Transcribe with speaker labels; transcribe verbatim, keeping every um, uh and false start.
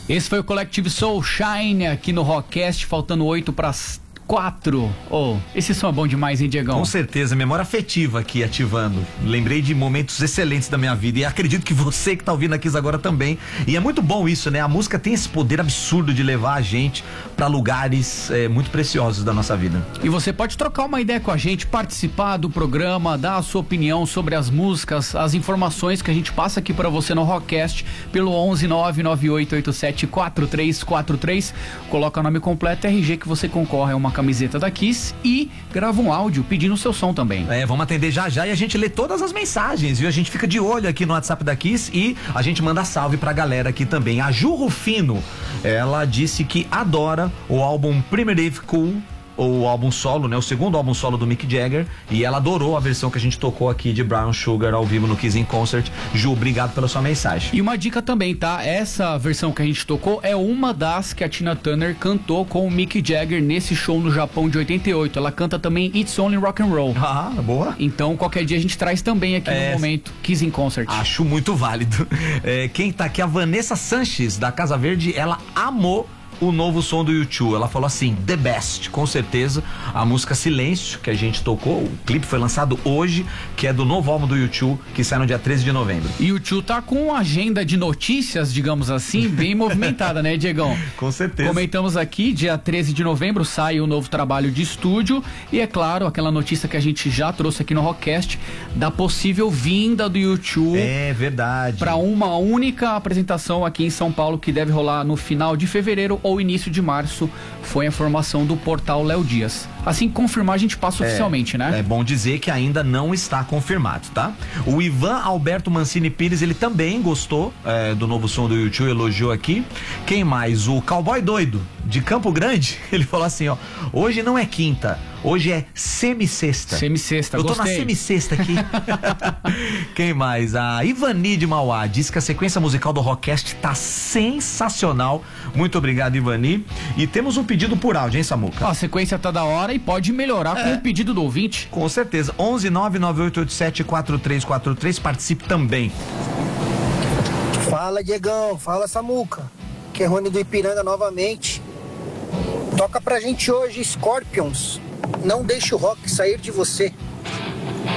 Speaker 1: Esse foi o Collective Soul Shine aqui no Rockcast, faltando oito para as quatro. Oh, esse som é bom demais, hein, Diegão?
Speaker 2: Com certeza, memória afetiva aqui ativando. Lembrei de momentos excelentes da minha vida e acredito que você que tá ouvindo aqui agora também. E é muito bom isso, né? A música tem esse poder absurdo de levar a gente pra lugares é, muito preciosos da nossa vida.
Speaker 1: E você pode trocar uma ideia com a gente, participar do programa, dar a sua opinião sobre as músicas, as informações que a gente passa aqui pra você no Rockcast pelo onze nove nove oito oito sete quatro três quatro três. Coloca o nome completo R G que você concorre a uma camiseta da Kiss e grava um áudio pedindo o seu som também.
Speaker 2: É, vamos atender já já e a gente lê todas as mensagens, viu? A gente fica de olho aqui no WhatsApp da Kiss e a gente manda salve pra galera aqui também. A Ju Rufino, ela disse que adora o álbum Primitive Cool, o álbum solo, né? O segundo álbum solo do Mick Jagger, e ela adorou a versão que a gente tocou aqui de Brown Sugar ao vivo no Kiss in Concert. Ju, obrigado pela sua mensagem.
Speaker 1: E uma dica também, tá? Essa versão que a gente tocou é uma das que a Tina Turner cantou com o Mick Jagger nesse show no Japão de oitenta e oito. Ela canta também It's Only Rock and Roll.
Speaker 2: Ah, boa.
Speaker 1: Então qualquer dia a gente traz também aqui é, no momento Kiss in Concert.
Speaker 2: Acho muito válido. É, quem tá aqui, a Vanessa Sanches da Casa Verde, ela amou o novo som do U dois. Ela falou assim, the best, com certeza. A música Silêncio, que a gente tocou, o clipe foi lançado hoje, que é do novo álbum do U dois, que sai no dia treze de novembro.
Speaker 1: E o U dois tá com uma agenda de notícias, digamos assim, bem movimentada, né, Diegão?
Speaker 2: Com certeza.
Speaker 1: Comentamos aqui, dia treze de novembro sai o novo trabalho de estúdio e, é claro, aquela notícia que a gente já trouxe aqui no Rockcast da possível vinda do U dois.
Speaker 2: É verdade.
Speaker 1: Para uma única apresentação aqui em São Paulo, que deve rolar no final de fevereiro ou início de março, foi a informação do portal Léo Dias. Assim que confirmar, a gente passa
Speaker 2: é,
Speaker 1: oficialmente, né?
Speaker 2: É bom dizer que ainda não está confirmado, tá? O Ivan Alberto Mancini Pires, ele também gostou é, do novo som do U dois, elogiou aqui. Quem mais? O Cowboy Doido, de Campo Grande, ele falou assim, ó, hoje não é quinta, hoje é semissexta.
Speaker 1: Semissexta,
Speaker 2: Eu tô
Speaker 1: gostei.
Speaker 2: na semissexta aqui. Quem mais? A Ivani de Mauá diz que a sequência musical do Rockcast tá sensacional. Muito obrigado, Ivani. E temos um pedido por áudio, hein, Samuca?
Speaker 1: A sequência tá da hora e pode melhorar é. com o pedido do ouvinte.
Speaker 2: Com certeza. onze nove nove oito oito sete quatro três quatro três. Participe também.
Speaker 3: Fala, Diegão. Fala, Samuca. Que é Rony do Ipiranga novamente. Toca pra gente hoje Scorpions. Não deixe o rock sair de você.